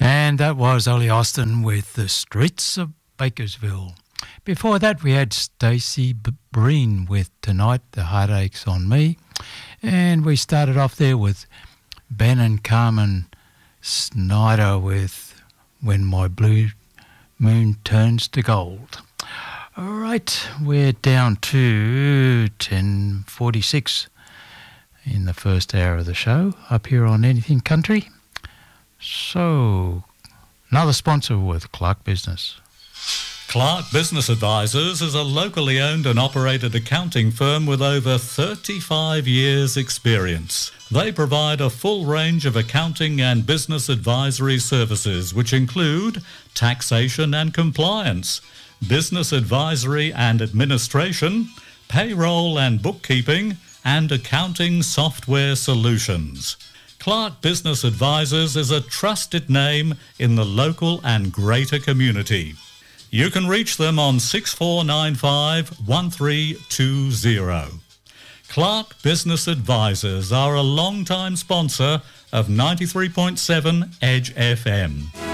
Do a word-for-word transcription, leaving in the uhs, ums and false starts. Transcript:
And that was Ollie Austin with The Streets of Bakersville. Before that, we had Stacey Breen with Tonight, The Heartache's on Me. And we started off there with Ben and Carmen Snyder with When My Blue Moon Turns to Gold. All right, we're down to ten forty-six in the first hour of the show up here on Anything Country. So, another sponsor with Clark Business. Clark Business Advisors is a locally owned and operated accounting firm with over thirty-five years' experience. They provide a full range of accounting and business advisory services, which include taxation and compliance, business advisory and administration, payroll and bookkeeping, and accounting software solutions. Clark Business Advisors is a trusted name in the local and greater community. You can reach them on six four nine five, one three two zero. Clark Business Advisors are a long-time sponsor of ninety-three point seven Edge F M.